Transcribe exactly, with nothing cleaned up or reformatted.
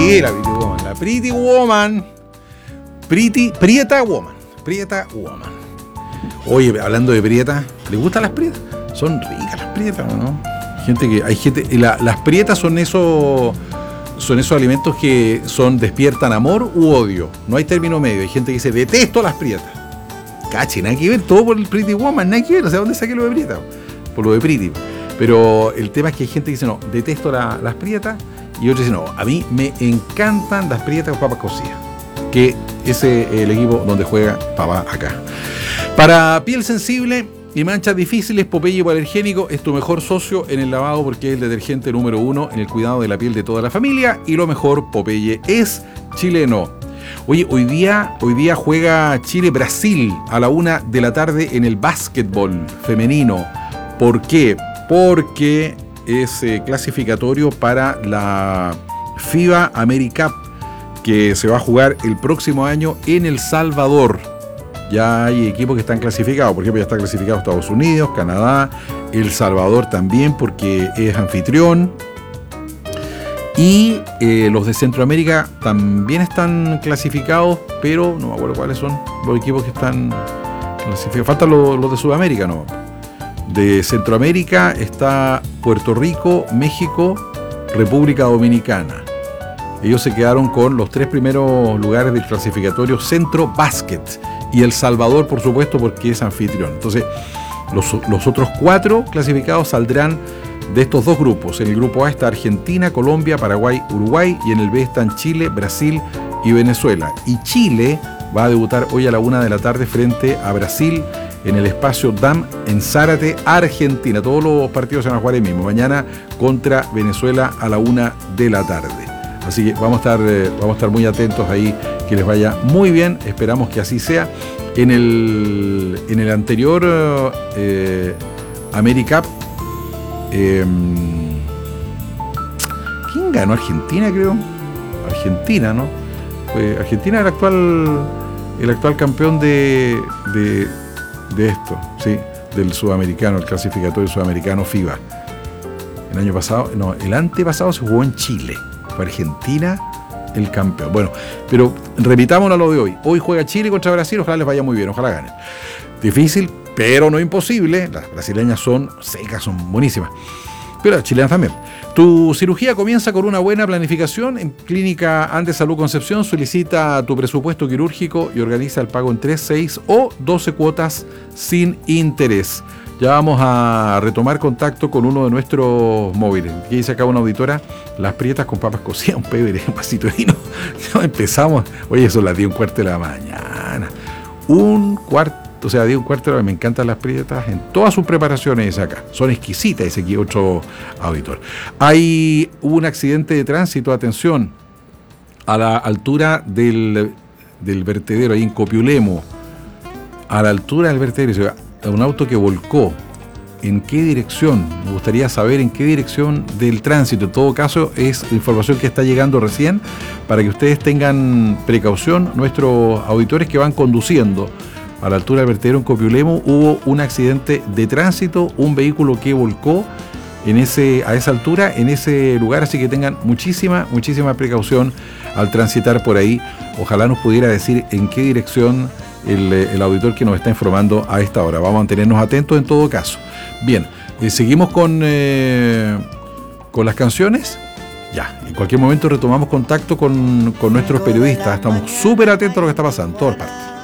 Sí, la Pretty Woman. La Pretty Woman. Pretty, Prieta Woman. Prieta Woman. Oye, hablando de prietas, ¿les gustan las prietas? Son ricas las prietas, ¿no? Gente que, hay gente, la, las prietas son esos, son esos alimentos que son, despiertan amor u odio. No hay término medio. Hay gente que dice, detesto las prietas. Cache, nada que ver, todo por el Pretty Woman, nada que ver. O sea, ¿dónde saqué lo de prieta? Por lo de Pretty. Pero el tema es que hay gente que dice, no, detesto la, las prietas. Y otros dicen, no, a mí me encantan las prietas con papas cocidas. Que ese es el equipo donde juega papá acá. Para piel sensible y manchas difíciles, Popeye Hipoalergénico es tu mejor socio en el lavado porque es el detergente número uno en el cuidado de la piel de toda la familia. Y lo mejor, Popeye es chileno. Oye, hoy día, hoy día juega Chile-Brasil a la una de la tarde en el básquetbol femenino. ¿Por qué? Porque es eh, clasificatorio para la FIBA AmeriCup, que se va a jugar el próximo año en El Salvador. Ya hay equipos que están clasificados, por ejemplo, ya está clasificado Estados Unidos, Canadá, El Salvador también, porque es anfitrión. Y eh, los de Centroamérica también están clasificados, pero no me acuerdo cuáles son los equipos que están clasificados. Faltan los, los de Sudamérica, ¿no? De Centroamérica está Puerto Rico, México, República Dominicana. Ellos se quedaron con los tres primeros lugares del clasificatorio Centro Básquet. Y El Salvador, por supuesto, porque es anfitrión. Entonces, los, los otros cuatro clasificados saldrán de estos dos grupos. En el grupo A está Argentina, Colombia, Paraguay, Uruguay. Y en el B están Chile, Brasil y Venezuela. Y Chile va a debutar hoy a la una de la tarde frente a Brasil en el espacio D A M en Zárate, Argentina. Todos los partidos se van a jugar ahí mismo. Mañana contra Venezuela a la una de la tarde. Así que vamos a estar, eh, vamos a estar muy atentos ahí, que les vaya muy bien. Esperamos que así sea. En el, en el anterior eh, AmeriCup, eh, ¿quién ganó? Argentina, creo. Argentina, ¿no? Fue Argentina el actual, el actual campeón de, de, de esto, sí, del sudamericano, el clasificatorio sudamericano FIBA. El año pasado, no, el antepasado se jugó en Chile. Fue Argentina el campeón. Bueno, pero repitámonos a lo de hoy. Hoy juega Chile contra Brasil, ojalá les vaya muy bien, ojalá ganen. Difícil, pero no imposible. Las brasileñas son secas, son buenísimas. Pero las chilenas también. Tu cirugía comienza con una buena planificación. En Clínica Andes Salud Concepción solicita tu presupuesto quirúrgico y organiza el pago en tres, seis o doce cuotas sin interés. Ya vamos a retomar contacto con uno de nuestros móviles. Aquí dice acá una auditora, las prietas con papas cocidas, un pebre, un vasito de vino. Ya empezamos. Oye, son las diez, un cuarto de la mañana. Un cuarto, o sea, diez, un cuarto de la mañana. Me encantan las prietas en todas sus preparaciones acá. Son exquisitas, dice aquí otro auditor. Hay un accidente de tránsito, atención, a la altura del, del vertedero, ahí en Copiulemo. A la altura del vertedero, un auto que volcó. ¿En qué dirección? Me gustaría saber en qué dirección del tránsito. En todo caso, es información que está llegando recién para que ustedes tengan precaución. Nuestros auditores que van conduciendo a la altura del vertedero en Copiulemo, hubo un accidente de tránsito, un vehículo que volcó en ese, a esa altura, en ese lugar, así que tengan muchísima, muchísima precaución al transitar por ahí. Ojalá nos pudiera decir en qué dirección El, el auditor que nos está informando a esta hora. Vamos a mantenernos atentos en todo caso. Bien, eh, seguimos con, eh, con las canciones. Ya, en cualquier momento retomamos contacto con, con nuestros periodistas. Estamos súper atentos a lo que está pasando en todas partes.